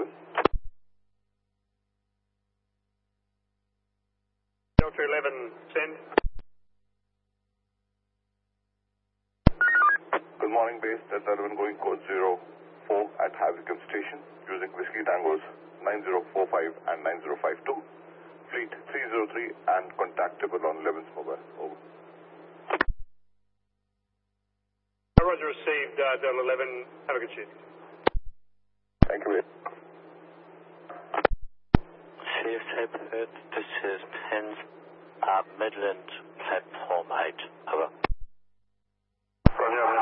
11. Delta 11, send. Good morning, base. Delta 11 going code 04 at Havlicum Station using Whiskey Tangos 9045 and 9052. Fleet 303 and contactable on 11's mobile. Over. Roger, received. Delta 11, have a good shift. Thank you, base. Chief Shepherd, this is Pence, Midland Platform 8. Over. Roger.